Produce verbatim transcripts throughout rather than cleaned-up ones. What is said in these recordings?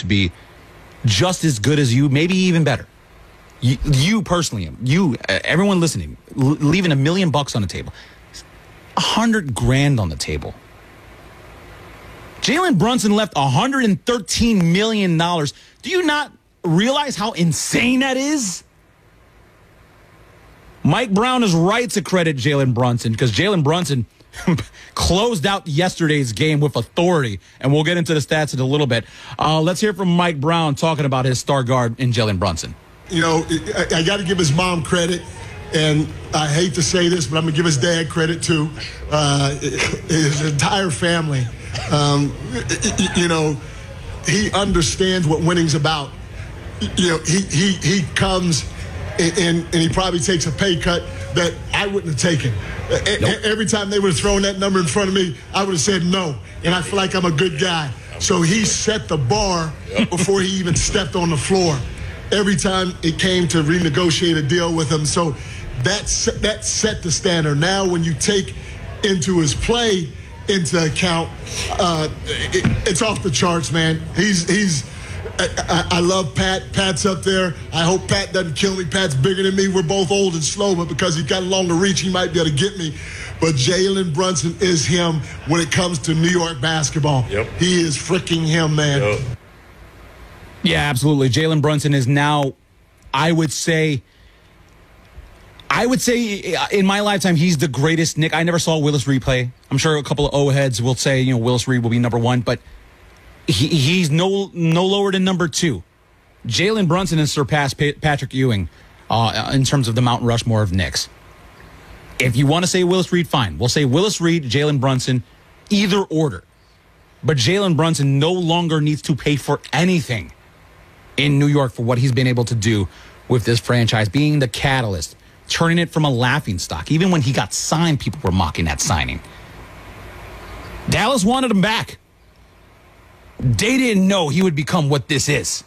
be just as good as you, maybe even better. You, you personally, you, uh, everyone listening, l- leaving a million bucks on the table, a hundred grand on the table. Jalen Brunson left one hundred thirteen million dollars. Do you not realize how insane that is? Mike Brown is right to credit Jalen Brunson because Jalen Brunson closed out yesterday's game with authority, and we'll get into the stats in a little bit. Uh, let's hear from Mike Brown talking about his star guard in Jalen Brunson. You know, I, I got to give his mom credit, and I hate to say this, but I'm going to give his dad credit too. Uh, his entire family. Um, you know, he understands what winning's about. You know, he he he comes and, and, and he probably takes a pay cut that I wouldn't have taken. Nope. Every time they would have thrown that number in front of me, I would have said no. And I feel like I'm a good guy. So he set the bar before he even stepped on the floor. Every time it came to renegotiate a deal with him. So that set, that set the standard. Now when you take into his play into account, uh, it, it's off the charts, man. He's he's. I, I love Pat. Pat's up there. I hope Pat doesn't kill me. Pat's bigger than me. We're both old and slow, but because he's got longer reach, he might be able to get me. But Jalen Brunson is him when it comes to New York basketball. Yep. He is freaking him, man. Yep. Yeah, absolutely. Jalen Brunson is now, I would say, I would say in my lifetime, he's the greatest. Nick, I never saw Willis Reed play. I'm sure a couple of O-heads will say, you know, Willis Reed will be number one, but he, he's no no lower than number two. Jalen Brunson has surpassed pa- Patrick Ewing uh, in terms of the Mount Rushmore of Knicks. If you want to say Willis Reed, fine. We'll say Willis Reed, Jalen Brunson, either order. But Jalen Brunson no longer needs to pay for anything in New York for what he's been able to do with this franchise, being the catalyst, turning it from a laughingstock. Even when he got signed, people were mocking that signing. Dallas wanted him back. They didn't know he would become what this is.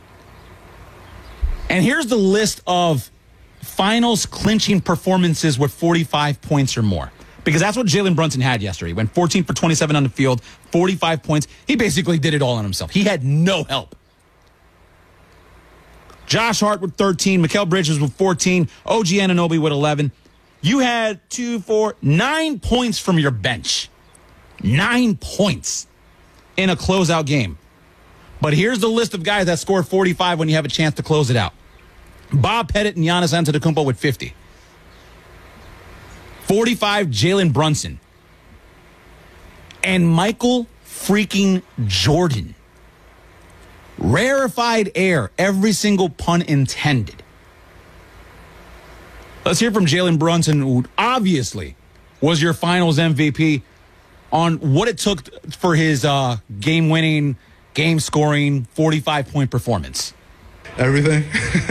And here's the list of finals clinching performances with forty-five points or more. Because that's what Jalen Brunson had yesterday. He went fourteen for twenty-seven on the field, forty-five points. He basically did it all on himself. He had no help. Josh Hart with thirteen, Mikal Bridges with fourteen, O G Anunoby with eleven. You had two, four, nine points from your bench. Nine points in a closeout game. But here's the list of guys that scored forty-five when you have a chance to close it out. Bob Pettit and Giannis Antetokounmpo with fifty. forty-five, Jalen Brunson. And Michael freaking Jordan. Rarefied air, every single pun intended. Let's hear from Jalen Brunson, who obviously was your finals M V P, on what it took for his uh, game-winning, game-scoring, forty-five-point performance. Everything.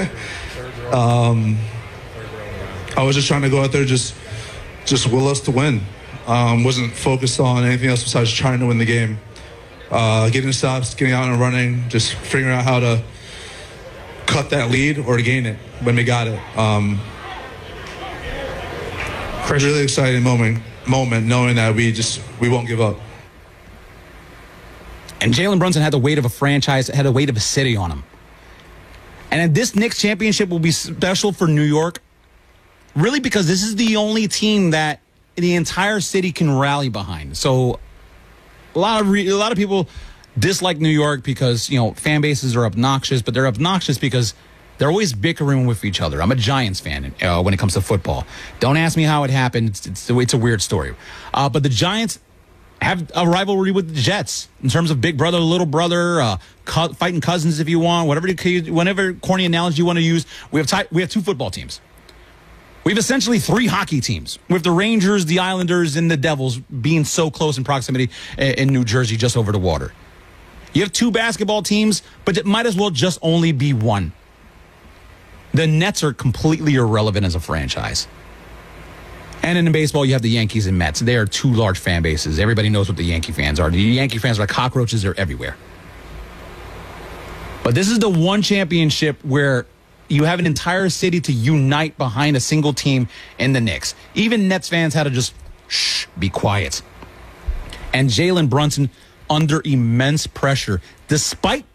um, I was just trying to go out there, just just will us to win. Um, wasn't focused on anything else besides trying to win the game. Uh, getting stops, getting out and running, just figuring out how to cut that lead or to gain it when we got it. Um, really exciting moment, moment knowing that we just we won't give up. And Jalen Brunson had the weight of a franchise, had the weight of a city on him. And this Knicks championship will be special for New York, really because this is the only team that the entire city can rally behind. So a lot of re- a lot of people dislike New York because, you know, fan bases are obnoxious, but they're obnoxious because they're always bickering with each other. I'm a Giants fan uh, when it comes to football. Don't ask me how it happened. It's, it's, it's a weird story. Uh, but the Giants have a rivalry with the Jets in terms of big brother, little brother, uh, co- fighting cousins if you want, whatever, whatever corny analogy you want to use. We have ty- we have two football teams. We have essentially three hockey teams, with the Rangers, the Islanders, and the Devils being so close in proximity in New Jersey, just over the water. You have two basketball teams, but it might as well just only be one. The Nets are completely irrelevant as a franchise. And in baseball, you have the Yankees and Mets. They are two large fan bases. Everybody knows what the Yankee fans are. The Yankee fans are like cockroaches. They're everywhere. But this is the one championship where you have an entire city to unite behind a single team in the Knicks. Even Nets fans had to just shh, be quiet. And Jalen Brunson, under immense pressure, despite